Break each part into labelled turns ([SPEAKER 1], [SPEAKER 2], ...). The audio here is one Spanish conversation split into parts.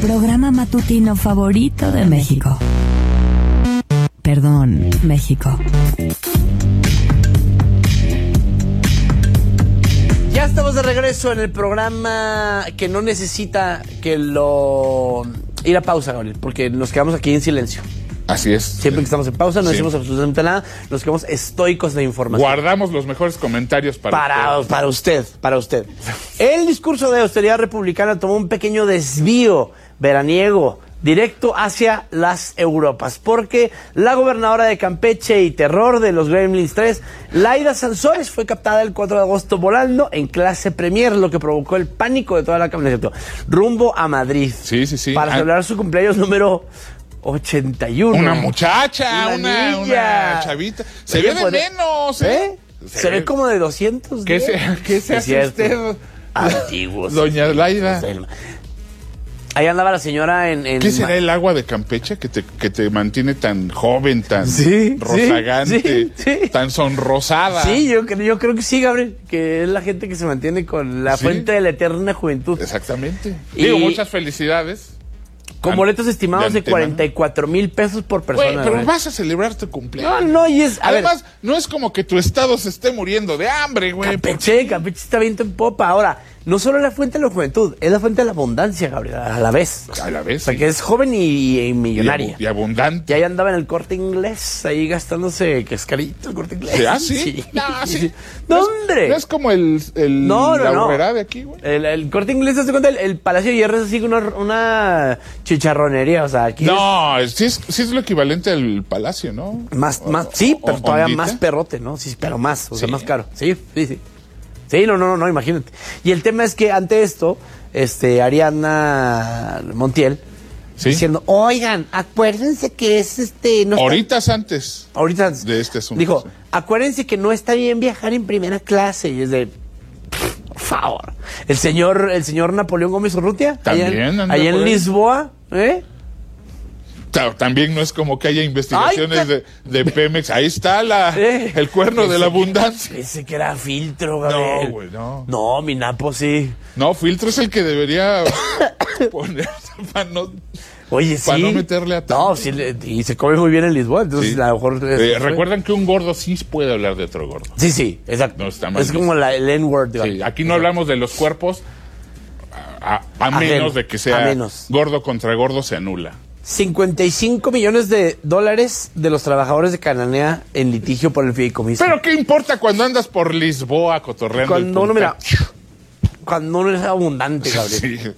[SPEAKER 1] programa matutino favorito de México. Perdón, México.
[SPEAKER 2] Ya estamos de regreso en el programa que no necesita que lo... ir a pausa, Gabriel, porque nos quedamos aquí en silencio.
[SPEAKER 3] Así es.
[SPEAKER 2] Siempre que estamos en pausa no decimos absolutamente nada, nos quedamos estoicos de información.
[SPEAKER 3] Guardamos los mejores comentarios para
[SPEAKER 2] usted. El discurso de austeridad republicana tomó un pequeño desvío veraniego directo hacia las Europas, porque la gobernadora de Campeche y terror de los Gremlins 3, Laida Sansores, fue captada el 4 de agosto volando en clase premier, lo que provocó el pánico de toda la camioneta rumbo a Madrid.
[SPEAKER 3] Sí.
[SPEAKER 2] Para celebrar su cumpleaños número 81.
[SPEAKER 3] Una muchacha, una chavita. Se ve de menos, ¿eh?
[SPEAKER 2] Se ve como de 200.
[SPEAKER 3] ¿Qué se hace usted?
[SPEAKER 2] Antiguos.
[SPEAKER 3] Doña Laida.
[SPEAKER 2] Ahí andaba la señora en
[SPEAKER 3] ¿Qué será el agua de Campeche que te mantiene tan joven, tan rozagante, tan sonrosada?
[SPEAKER 2] Sí, yo creo que sí, Gabriel, que es la gente que se mantiene con la fuente de la eterna juventud.
[SPEAKER 3] Exactamente. Digo, muchas felicidades.
[SPEAKER 2] Con boletos estimados de 44,000 pesos por persona.
[SPEAKER 3] Pero vas a celebrar tu cumpleaños.
[SPEAKER 2] No, y es...
[SPEAKER 3] Además, no es como que tu estado se esté muriendo de hambre, güey.
[SPEAKER 2] Campeche está viento en popa. Ahora, no solo es la fuente de la juventud, es la fuente de la abundancia, Gabriel, a la vez.
[SPEAKER 3] A la vez,
[SPEAKER 2] O sea, que es joven y millonaria.
[SPEAKER 3] Y abundante.
[SPEAKER 2] Y ahí andaba en el Corte Inglés, ahí gastándose, que es carito el Corte Inglés.
[SPEAKER 3] ¿Ah, sí?
[SPEAKER 2] Sí. No, hombre.
[SPEAKER 3] No es como la Aurrera de aquí, güey.
[SPEAKER 2] El Corte Inglés, ¿te das cuenta? El Palacio de Hierro es así una chicharronería, o sea, aquí
[SPEAKER 3] no, sí es lo equivalente al Palacio, ¿no?
[SPEAKER 2] Sí, pero todavía
[SPEAKER 3] ondita.
[SPEAKER 2] más perrote, ¿no? Sí, pero más, o sea, más caro. Sí. Sí, no, imagínate. Y el tema es que ante esto, Ariana Montiel, diciendo, oigan, acuérdense que es no
[SPEAKER 3] Horitas antes
[SPEAKER 2] de
[SPEAKER 3] este asunto.
[SPEAKER 2] Dijo, acuérdense que no está bien viajar en primera clase. Y es de, por favor. El señor Napoleón Gómez Urrutia,
[SPEAKER 3] también
[SPEAKER 2] allá en Lisboa,
[SPEAKER 3] También no es como que haya investigaciones de Pemex. Ahí está el cuerno de la abundancia.
[SPEAKER 2] Ese que era filtro, Gabriel.
[SPEAKER 3] No, güey, no.
[SPEAKER 2] No, mi Napo sí.
[SPEAKER 3] No, filtro es el que debería ponerse para no...
[SPEAKER 2] Oye,
[SPEAKER 3] para no meterle a tanto.
[SPEAKER 2] No, sí, y se come muy bien en Lisboa, entonces a lo mejor...
[SPEAKER 3] recuerdan que un gordo sí puede hablar de otro gordo.
[SPEAKER 2] Sí, exacto.
[SPEAKER 3] No está mal.
[SPEAKER 2] Es como el N-word.
[SPEAKER 3] Sí, aquí no hablamos de los cuerpos, a menos de que sea gordo contra gordo, se anula.
[SPEAKER 2] 55 millones de dólares de los trabajadores de Cananea en litigio por el fideicomiso.
[SPEAKER 3] Pero ¿qué importa cuando andas por Lisboa cotorreando?
[SPEAKER 2] Cuando uno es abundante, Gabriel.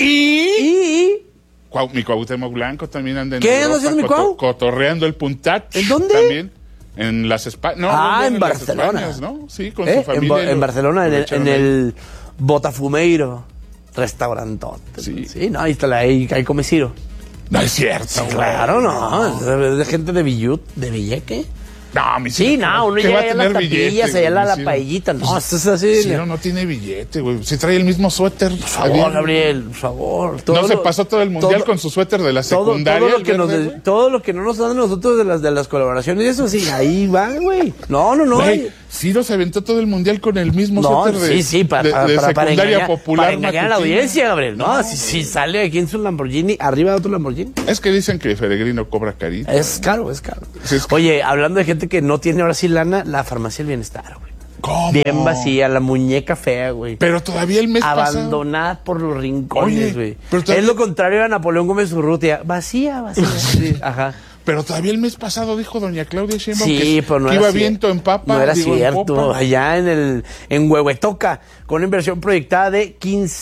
[SPEAKER 3] Sí. Mi Cuauhtémoc Blanco también anda en Europa, cotorreando el Puntat.
[SPEAKER 2] ¿En dónde?
[SPEAKER 3] También. En las Españas.
[SPEAKER 2] En Barcelona.
[SPEAKER 3] Españas, ¿no? Sí, con su familia.
[SPEAKER 2] En Barcelona, en el Botafumeiro restaurantote. Sí, no, ahí está ahí come Ciro.
[SPEAKER 3] No es cierto.
[SPEAKER 2] Sí, claro, no. Es de gente de Villeque.
[SPEAKER 3] No,
[SPEAKER 2] uno llega a las tapillas, allá la paellita. No, esto es así.
[SPEAKER 3] Sí, no tiene billete, güey. Si trae el mismo suéter.
[SPEAKER 2] Por favor, Gabriel, por favor.
[SPEAKER 3] No se pasó todo el mundial con su suéter de la secundaria.
[SPEAKER 2] Todo lo que no nos dan a nosotros de las colaboraciones y eso, sí, ahí va, güey. No.
[SPEAKER 3] Güey, Ciro se aventó todo el mundial con el mismo suéter de secundaria popular.
[SPEAKER 2] Para engañar a la audiencia, Gabriel. No, si sale aquí en su Lamborghini, arriba de otro Lamborghini.
[SPEAKER 3] Es que dicen que Peregrino cobra carito.
[SPEAKER 2] Es caro. Sí, Oye, hablando de gente que no tiene ahora sí lana, la farmacia del bienestar, güey.
[SPEAKER 3] ¿Cómo?
[SPEAKER 2] Bien vacía, la muñeca fea, güey.
[SPEAKER 3] Pero todavía el mes pasado.
[SPEAKER 2] Abandonada por los rincones, güey. Es lo contrario a Napoleón Gómez Urrutia. Vacía. Sí, ajá.
[SPEAKER 3] Pero todavía el mes pasado dijo doña Claudia Sheinbaum
[SPEAKER 2] que
[SPEAKER 3] iba viento en papa.
[SPEAKER 2] No era cierto. Allá en Huehuetoca, con una inversión proyectada de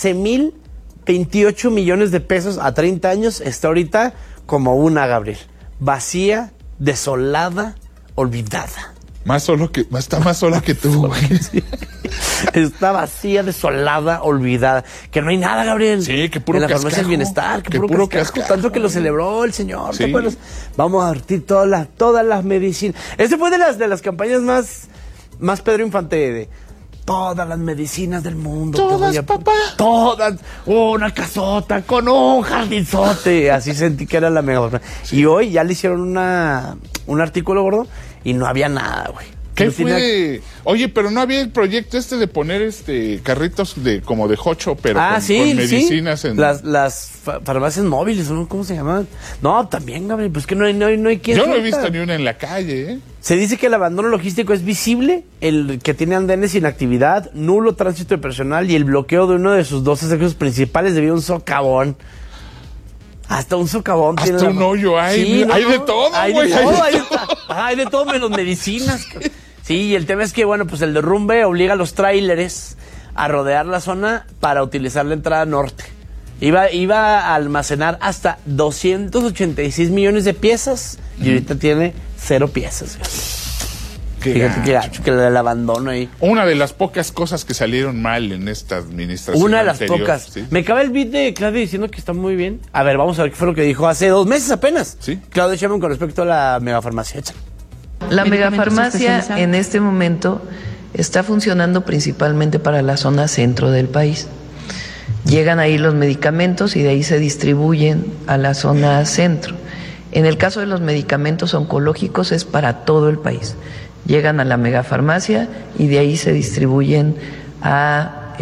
[SPEAKER 2] 15,028 millones de pesos a 30 años, está ahorita como una, Gabriel. Vacía, desolada, olvidada.
[SPEAKER 3] Está más sola que tú, güey.
[SPEAKER 2] Sí. Está vacía, desolada, olvidada. Que no hay nada, Gabriel.
[SPEAKER 3] Sí, que puro
[SPEAKER 2] en la
[SPEAKER 3] cascajo.
[SPEAKER 2] farmacia del bienestar, que puro cascajo. Tanto que lo celebró el señor.
[SPEAKER 3] Sí.
[SPEAKER 2] ¿Te acuerdas? Vamos a vertir todas las medicinas. Ese fue de las campañas más Pedro Infante de todas las medicinas del mundo.
[SPEAKER 3] Todas, papá.
[SPEAKER 2] Todas. Una casota con un jardinzote. Así sentí que era la mejor. Sí. Y hoy ya le hicieron un artículo, gordo, y no había nada, güey.
[SPEAKER 3] ¿Qué fue? Oye, pero no había el proyecto de poner carritos como de jocho, pero con medicinas
[SPEAKER 2] sí.
[SPEAKER 3] en
[SPEAKER 2] las farmacias móviles, ¿no? ¿Cómo se llaman? No, también, Gabriel, pues que no hay quien.
[SPEAKER 3] Yo no he visto ni una en la calle, ¿eh?
[SPEAKER 2] Se dice que el abandono logístico es visible, el que tiene andenes sin actividad, nulo tránsito de personal y el bloqueo de uno de sus 12 accesos principales debido a un socavón. Hasta un socavón.
[SPEAKER 3] Hasta un hoyo hay. Sí, hay de todo, güey.
[SPEAKER 2] Hay de todo menos medicinas. Sí, y el tema es que, bueno, pues el derrumbe obliga a los tráileres a rodear la zona para utilizar la entrada norte. Iba a almacenar hasta 286 millones de piezas y ahorita tiene 0 piezas. Fíjate que el abandono ahí.
[SPEAKER 3] Una de las pocas cosas que salieron mal en esta administración.
[SPEAKER 2] Una de las pocas. ¿Sí? Me acaba el beat de Claudia diciendo que está muy bien. A ver, vamos a ver qué fue lo que dijo hace 2 meses apenas.
[SPEAKER 3] ¿Sí?
[SPEAKER 2] Claudia Sheinbaum con respecto a la megafarmacia.
[SPEAKER 4] La megafarmacia en este momento está funcionando principalmente para la zona centro del país. Llegan ahí los medicamentos y de ahí se distribuyen a la zona centro. En el caso de los medicamentos oncológicos es para todo el país. Llegan a la megafarmacia y de ahí se distribuyen a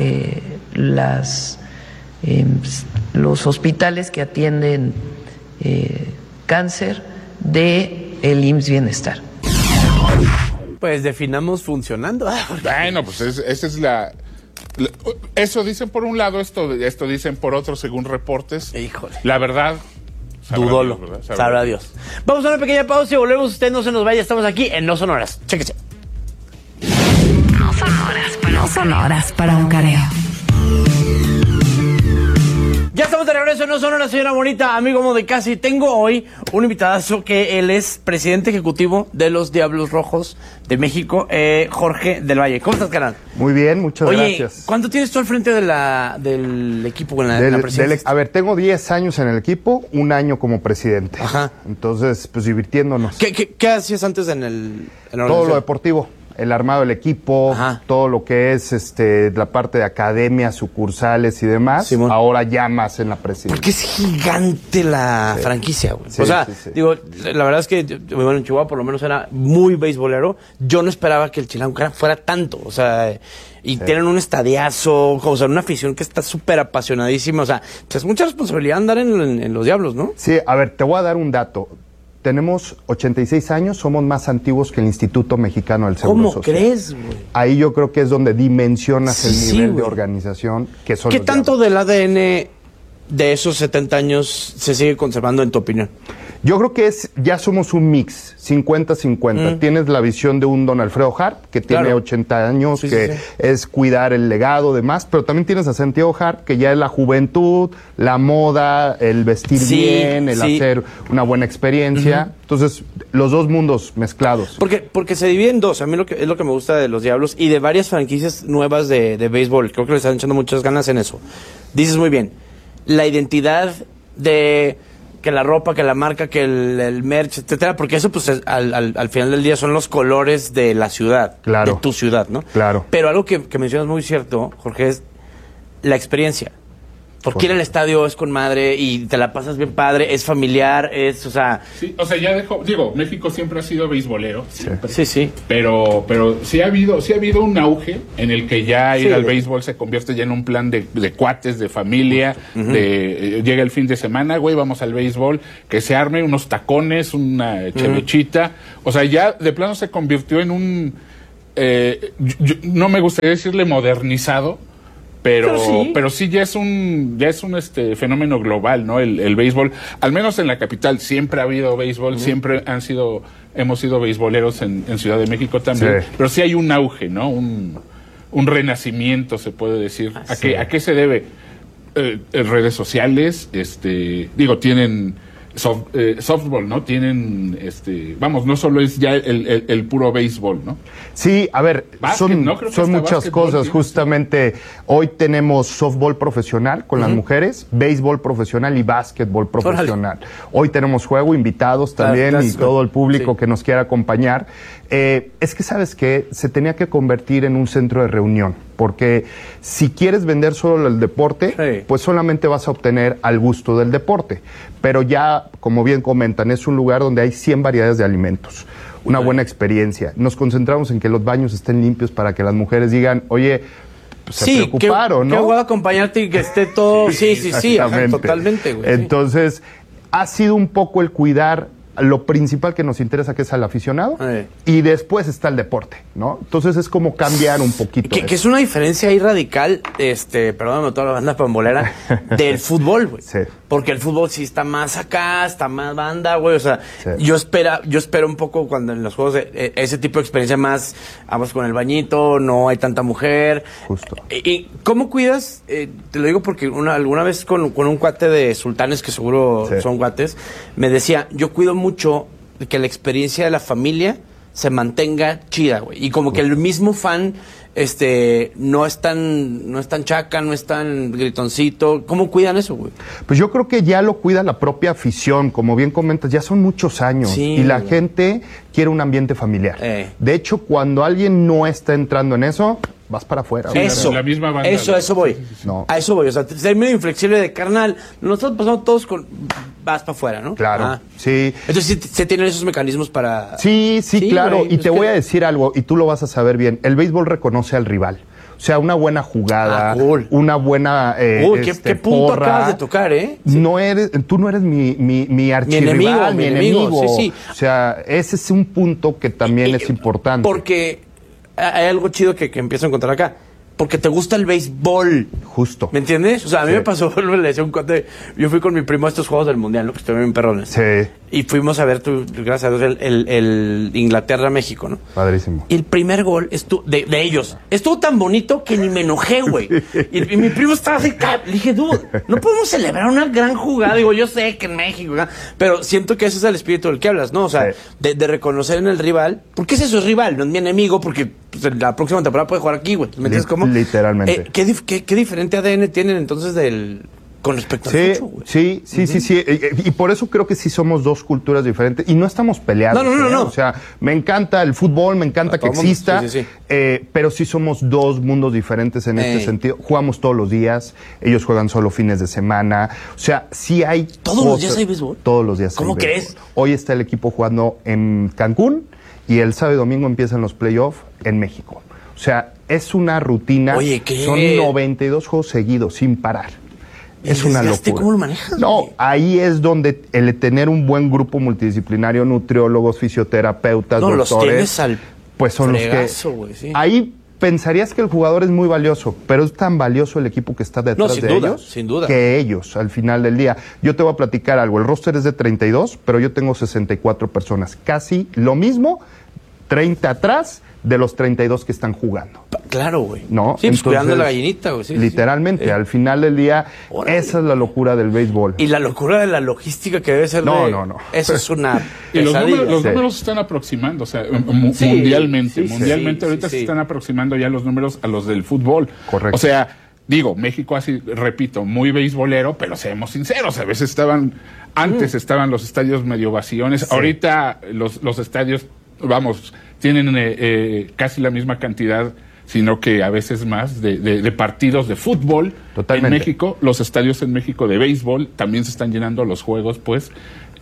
[SPEAKER 4] los hospitales que atienden cáncer de el IMSS Bienestar.
[SPEAKER 2] Pues definamos funcionando.
[SPEAKER 3] Bueno, pues esa es eso dicen por un lado, esto dicen por otro según reportes.
[SPEAKER 2] Híjole.
[SPEAKER 3] La verdad...
[SPEAKER 2] Dudolo, sabrá Dios. Vamos a una pequeña pausa y volvemos. Usted no se nos vaya, estamos aquí en No Son Horas. Chéquese.
[SPEAKER 1] No son horas para un careo.
[SPEAKER 2] Ya estamos de regreso en No Son Horas, señora bonita, amigo amo de casa. Y tengo hoy un invitadazo que él es presidente ejecutivo de los Diablos Rojos de México, Jorge del Valle. ¿Cómo estás, canal?
[SPEAKER 5] Muy bien, muchas gracias.
[SPEAKER 2] Oye, ¿cuánto tienes tú al frente del equipo con la presidencia?
[SPEAKER 5] A ver, tengo 10 años en el equipo, 1 año como presidente.
[SPEAKER 2] Ajá.
[SPEAKER 5] Entonces, pues divirtiéndonos.
[SPEAKER 2] ¿Qué hacías antes en la organización?
[SPEAKER 5] Todo lo deportivo. El armado del equipo,
[SPEAKER 2] ajá, todo
[SPEAKER 5] lo que es la parte de academias, sucursales y demás,
[SPEAKER 2] Simón,
[SPEAKER 5] ahora ya más en la presidencia.
[SPEAKER 2] Porque es gigante la franquicia, güey.
[SPEAKER 5] Sí,
[SPEAKER 2] o sea,
[SPEAKER 5] sí.
[SPEAKER 2] Digo, la verdad es que, bueno, en Chihuahua por lo menos era muy beisbolero. Yo no esperaba que el Chilango fuera tanto, o sea, y tienen un estadiazo, o sea, una afición que está súper apasionadísima, o sea, es mucha responsabilidad andar en los Diablos, ¿no?
[SPEAKER 5] Sí, a ver, te voy a dar un dato. Tenemos 86 años, somos más antiguos que el Instituto Mexicano del Seguro Social.
[SPEAKER 2] ¿Cómo crees, güey?
[SPEAKER 5] Ahí yo creo que es donde dimensionas el nivel de
[SPEAKER 2] güey,
[SPEAKER 5] organización que son.
[SPEAKER 2] ¿Qué tanto del ADN de esos 70 años se sigue conservando, en tu opinión?
[SPEAKER 5] Yo creo que ya somos un mix, 50-50. Tienes la visión de un Don Alfredo Harp, que tiene 80 años, es cuidar el legado, demás, pero también tienes a Santiago Harp, que ya es la juventud, la moda, el vestir bien, el hacer una buena experiencia. Entonces, los dos mundos mezclados.
[SPEAKER 2] Porque se divide en dos. A mí es lo que me gusta de los Diablos y de varias franquicias nuevas de béisbol. Creo que le están echando muchas ganas en eso. Dices muy bien, la identidad de que la ropa, que la marca, que el merch, etcétera, porque eso pues al final del día son los colores de la ciudad,
[SPEAKER 5] claro,
[SPEAKER 2] de tu ciudad, ¿no?
[SPEAKER 5] Claro.
[SPEAKER 2] Pero algo que mencionas muy cierto, Jorge, es la experiencia. Porque ir al estadio es con madre y te la pasas bien padre, es familiar, es, o sea...
[SPEAKER 3] Sí, o sea, ya México siempre ha sido beisbolero. Siempre.
[SPEAKER 2] Sí.
[SPEAKER 3] Pero sí ha habido un auge en el que ya ir al béisbol se convierte ya en un plan de cuates, de familia, llega el fin de semana, güey, vamos al béisbol, que se arme unos tacones, una chevechita, o sea, ya de plano se convirtió en un... no me gustaría decirle modernizado, pero sí ya es un fenómeno global, ¿no? El béisbol, al menos en la capital siempre ha habido béisbol, siempre hemos sido beisboleros en Ciudad de México también, pero sí hay un auge, ¿no? Un renacimiento, se puede decir. ¿A qué se debe? Redes sociales, tienen softball, ¿no? Tienen, no solo es ya el puro béisbol, ¿no?
[SPEAKER 5] Sí, a ver, son muchas cosas. Justamente hoy tenemos softball profesional con las mujeres, béisbol profesional y básquetbol profesional. Hoy tenemos juego, invitados también y todo el público que nos quiera acompañar. Es que, ¿sabes qué? Se tenía que convertir en un centro de reunión porque si quieres vender solo el deporte, pues solamente vas a obtener al gusto del deporte. Pero ya, como bien comentan, es un lugar donde hay 100 variedades de alimentos. Una buena experiencia. Nos concentramos en que los baños estén limpios para que las mujeres digan, oye, pues se preocuparon, ¿no?
[SPEAKER 2] Que voy a acompañarte y que esté todo... Sí, ajá, totalmente, güey.
[SPEAKER 5] Entonces, ha sido un poco el cuidar lo principal que nos interesa, que es al aficionado, y después está el deporte, ¿no? Entonces es como cambiar un poquito.
[SPEAKER 2] Que es una diferencia ahí radical, perdóname toda la banda pambolera, del fútbol, güey. Sí. Porque el fútbol sí está más acá, está más banda, güey. O sea, yo espero un poco cuando en los juegos ese tipo de experiencia más, vamos con el bañito, no hay tanta mujer.
[SPEAKER 5] Justo.
[SPEAKER 2] ¿Y cómo cuidas? Te lo digo porque alguna vez con un cuate de Sultanes, que seguro son cuates, me decía, yo cuido mucho que la experiencia de la familia se mantenga chida, güey. Y como que el mismo fan no es tan chaca, no es tan gritoncito. ¿Cómo cuidan eso, güey?
[SPEAKER 5] Pues yo creo que ya lo cuida la propia afición, como bien comentas, ya son muchos años y la gente quiere un ambiente familiar. De hecho, cuando alguien no está entrando en eso, vas para afuera.
[SPEAKER 2] Eso,
[SPEAKER 3] la misma banda.
[SPEAKER 2] Eso voy.
[SPEAKER 5] No.
[SPEAKER 2] A eso voy. O sea, ser medio inflexible de carnal. Nosotros pasamos todos con... Vas para afuera, ¿no?
[SPEAKER 5] Claro, sí.
[SPEAKER 2] Entonces, ¿se tienen esos mecanismos para...?
[SPEAKER 5] Sí, claro. Güey, y te voy a decir algo, y tú lo vas a saber bien. El béisbol reconoce al rival. O sea, una buena jugada, una buena
[SPEAKER 2] ¿qué punto
[SPEAKER 5] porra,
[SPEAKER 2] acabas de tocar, eh?
[SPEAKER 5] Sí. Tú no eres mi archirrival, mi enemigo.
[SPEAKER 2] Sí.
[SPEAKER 5] O sea, ese es un punto que también es importante.
[SPEAKER 2] Porque hay algo chido que empiezo a encontrar acá. Porque te gusta el béisbol.
[SPEAKER 5] Justo.
[SPEAKER 2] ¿Me entiendes? O sea, a mí me pasó, le decía un cuate, yo fui con mi primo a estos Juegos del Mundial, ¿no? Que estuvieron bien perrones.
[SPEAKER 5] Sí.
[SPEAKER 2] Y fuimos a ver, gracias a Dios, el Inglaterra-México, ¿no?
[SPEAKER 5] Padrísimo.
[SPEAKER 2] Y el primer gol de ellos estuvo tan bonito que ni me enojé, güey. y mi primo estaba así, le dije, dude, no podemos celebrar una gran jugada. Digo, yo sé que en México, pero siento que ese es el espíritu del que hablas, ¿no? O sea, de reconocer en el rival, porque ese es su rival, no es mi enemigo, porque pues, la próxima temporada puede jugar aquí, güey. ¿Me entiendes cómo?
[SPEAKER 5] Literalmente.
[SPEAKER 2] ¿Qué diferente ADN tienen entonces con respecto al fútbol, güey?
[SPEAKER 5] Sí. Y por eso creo que sí somos dos culturas diferentes y no estamos peleados.
[SPEAKER 2] No.
[SPEAKER 5] O sea, me encanta el fútbol, me encanta que exista, pero sí somos dos mundos diferentes en este sentido. Jugamos todos los días, ellos juegan solo fines de semana. O sea, sí hay
[SPEAKER 2] ¿Todos los días hay béisbol?
[SPEAKER 5] Todos los días.
[SPEAKER 2] ¿Cómo crees?
[SPEAKER 5] Hoy está el equipo jugando en Cancún y el sábado y domingo empiezan los playoffs en México. O sea, es una rutina.
[SPEAKER 2] Oye, ¿qué?
[SPEAKER 5] Son 92 juegos seguidos, sin parar. Es una locura.
[SPEAKER 2] ¿Cómo lo manejas?
[SPEAKER 5] No, ahí es donde el tener un buen grupo multidisciplinario, nutriólogos, fisioterapeutas, doctores,
[SPEAKER 2] los tienes al
[SPEAKER 5] pues son
[SPEAKER 2] fregazo,
[SPEAKER 5] los que...
[SPEAKER 2] Güey, sí.
[SPEAKER 5] Ahí pensarías que el jugador es muy valioso, pero es tan valioso el equipo que está detrás de ellos
[SPEAKER 2] sin duda.
[SPEAKER 5] que ellos, al final del día. Yo te voy a platicar algo. El roster es de 32, pero yo tengo 64 personas. Casi lo mismo, 30 atrás de los 32 que están jugando.
[SPEAKER 2] Claro, güey.
[SPEAKER 5] ¿No?
[SPEAKER 2] Sí, pues cuidando la gallinita, güey. Sí,
[SPEAKER 5] literalmente, al final del día, esa es la locura del béisbol.
[SPEAKER 2] Y la locura de la logística que debe ser
[SPEAKER 5] No.
[SPEAKER 2] Eso es una
[SPEAKER 3] y los números se están aproximando, o sea, mundialmente. Mundialmente ahorita se están aproximando ya los números a los del fútbol.
[SPEAKER 5] Correcto.
[SPEAKER 3] O sea, digo, México así, repito, muy beisbolero, pero seamos sinceros, a veces estaban los estadios medio vacíos. Ahorita los estadios, vamos, tienen casi la misma cantidad, sino que a veces más, de partidos de fútbol.
[SPEAKER 5] Totalmente.
[SPEAKER 3] En México. Los estadios en México de béisbol también se están llenando los juegos, pues.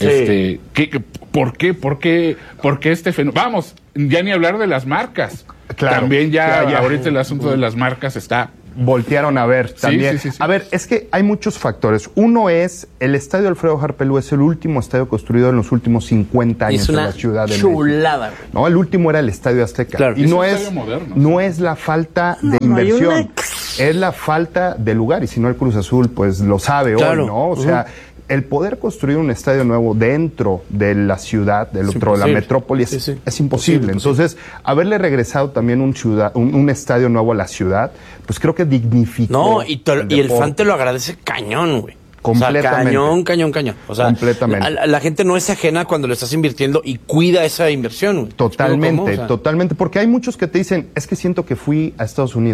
[SPEAKER 3] ¿Por qué este fenómeno? Vamos, ya ni hablar de las marcas.
[SPEAKER 5] Claro,
[SPEAKER 3] también ya ahorita el asunto de las marcas está...
[SPEAKER 5] Voltearon a ver también.
[SPEAKER 3] Sí.
[SPEAKER 5] A ver, es que hay muchos factores. Uno es, el estadio Alfredo Harpelú es el último estadio construido en los últimos 50 años en la Ciudad de México.
[SPEAKER 2] Chulada.
[SPEAKER 5] No, el último era el Estadio Azteca.
[SPEAKER 2] Claro.
[SPEAKER 5] Y no es la falta de inversión, es la falta de lugar. Y si no, el Cruz Azul, pues lo sabe hoy, ¿no? O sea, el poder construir un estadio nuevo dentro de la ciudad, de la metrópoli, es imposible. Entonces, haberle regresado también un estadio nuevo a la ciudad, pues creo que dignificó.
[SPEAKER 2] No, y el fan te lo agradece cañón, güey.
[SPEAKER 5] Completamente.
[SPEAKER 2] O sea, cañón. O sea,
[SPEAKER 5] completamente.
[SPEAKER 2] La gente no es ajena cuando le estás invirtiendo y cuida esa inversión, güey.
[SPEAKER 5] Totalmente. Porque hay muchos que te dicen, es que siento que fui a Estados Unidos.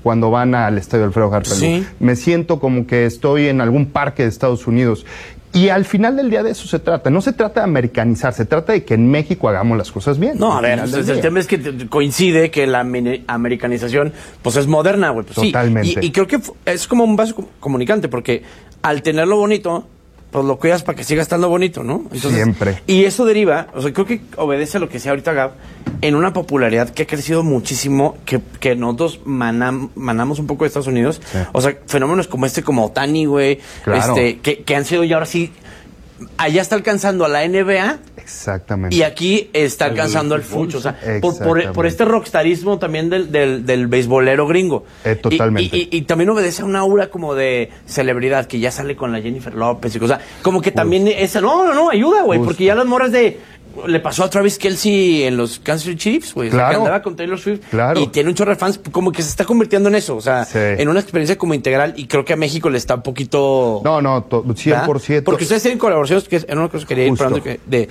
[SPEAKER 5] cuando van al estadio Alfredo Harp.
[SPEAKER 2] Sí.
[SPEAKER 5] Me siento como que estoy en algún parque de Estados Unidos. Y al final del día de eso se trata. No se trata de americanizar, se trata de que en México hagamos las cosas bien.
[SPEAKER 2] No, a ver, el tema es que coincide que la americanización pues es moderna, güey. Pues,
[SPEAKER 5] totalmente.
[SPEAKER 2] Sí. Y creo que es como un vaso comunicante, porque al tenerlo bonito, pues lo cuidas para que siga estando bonito, ¿no? Entonces,
[SPEAKER 5] siempre.
[SPEAKER 2] Y eso deriva, o sea, creo que obedece a lo que decía ahorita Gab, en una popularidad que ha crecido muchísimo, que nosotros manamos un poco de Estados Unidos. Sí. O sea, fenómenos como como Ohtani, güey,
[SPEAKER 5] claro.
[SPEAKER 2] que han sido ya ahora sí, allá está alcanzando a la NBA.
[SPEAKER 5] Exactamente.
[SPEAKER 2] Y aquí está alcanzando el fucho. O sea, por este rockstarismo también del beisbolero gringo.
[SPEAKER 5] Totalmente.
[SPEAKER 2] Y también obedece a una aura como de celebridad, que ya sale con la Jennifer López y cosas. Como que también esa... No, ayuda, güey. Porque ya las morras le pasó a Travis Kelce en los Kansas City Chiefs, güey.
[SPEAKER 5] Claro.
[SPEAKER 2] O sea, que andaba con Taylor Swift.
[SPEAKER 5] Claro.
[SPEAKER 2] Y tiene un chorro de fans. Como que se está convirtiendo en eso. O sea,
[SPEAKER 5] sí.
[SPEAKER 2] En una experiencia como integral. Y creo que a México le está un poquito...
[SPEAKER 5] No, 100%.
[SPEAKER 2] ¿verdad? Porque ustedes tienen colaboraciones, que en una cosa quería ir hablando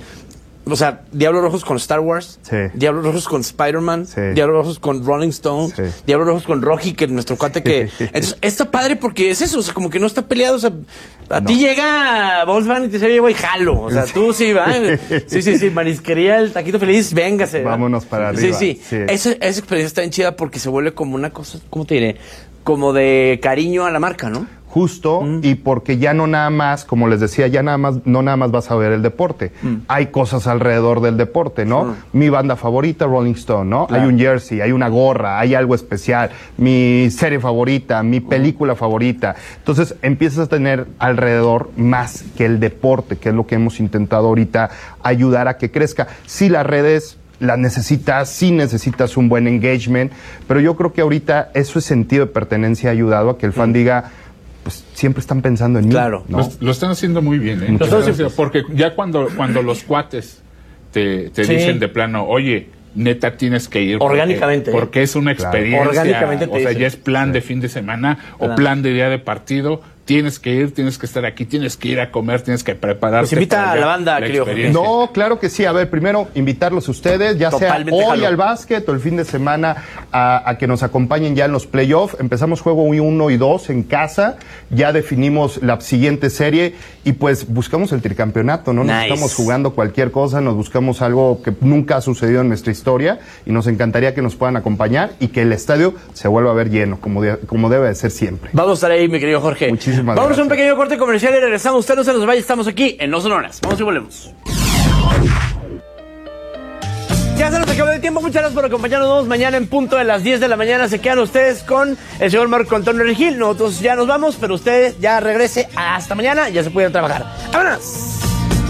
[SPEAKER 2] o sea, Diablos Rojos con Star Wars,
[SPEAKER 5] sí.
[SPEAKER 2] Diablos Rojos con Spider-Man,
[SPEAKER 5] sí.
[SPEAKER 2] Diablos Rojos con Rolling Stones, sí. Diablos Rojos con Rocky, que es nuestro cuate que... Entonces, está padre porque es eso, o sea, como que no está peleado, o sea, ti llega Volkswagen y te dice, güey, jalo, o sea, tú sí, va, sí, marisquería, el taquito feliz, véngase.
[SPEAKER 5] Vámonos para arriba.
[SPEAKER 2] Sí. Esa experiencia está bien chida porque se vuelve como una cosa, ¿cómo te diré? Como de cariño a la marca, ¿no?
[SPEAKER 5] Justo, y porque ya no nada más, como les decía, no nada más vas a ver el deporte. Hay cosas alrededor del deporte, ¿no? Mi banda favorita, Rolling Stone, ¿no? Claro. Hay un jersey, hay una gorra, hay algo especial. Mi serie favorita, mi película favorita. Entonces empiezas a tener alrededor más que el deporte, que es lo que hemos intentado ahorita ayudar a que crezca. Sí, las redes las necesitas, sí necesitas un buen engagement, pero yo creo que ahorita eso es sentido de pertenencia ha ayudado a que el fan diga, pues siempre están pensando en mí.
[SPEAKER 2] Claro.
[SPEAKER 5] ¿no?
[SPEAKER 3] Lo están haciendo muy bien, ¿eh? Porque ya cuando los cuates te dicen de plano, oye, neta tienes que ir.
[SPEAKER 2] Orgánicamente.
[SPEAKER 3] Porque es una experiencia.
[SPEAKER 2] Orgánicamente
[SPEAKER 3] o sea, ya es plan de fin de semana o plan de día de partido. Tienes que ir, tienes que estar aquí, tienes que ir a comer, tienes que prepararte.
[SPEAKER 2] Pues invita a la banda, querido.
[SPEAKER 5] No, claro que sí. A ver, primero, invitarlos a ustedes, ya
[SPEAKER 2] totalmente
[SPEAKER 5] sea hoy al básquet o el fin de semana a que nos acompañen ya en los playoffs. Empezamos juego 1 y 2 en casa, ya definimos la siguiente serie y pues buscamos el tricampeonato, ¿no? Nos estamos jugando cualquier cosa, nos buscamos algo que nunca ha sucedido en nuestra historia y nos encantaría que nos puedan acompañar y que el estadio se vuelva a ver lleno, como debe de ser siempre.
[SPEAKER 2] Vamos a estar ahí, mi querido Jorge.
[SPEAKER 5] Muchísimas
[SPEAKER 2] Vamos
[SPEAKER 5] gracias.
[SPEAKER 2] a un pequeño corte comercial y regresamos. Usted no se nos vaya, estamos aquí en No Son Horas. Vamos y volvemos. Ya se nos acabó el tiempo. Muchas gracias por acompañarnos. Mañana en punto de las 10 de la mañana se quedan ustedes con el señor Marco Antonio Regil. Nosotros ya nos vamos, pero usted ya regrese. Hasta mañana, ya se pueden trabajar. ¡Vámonos!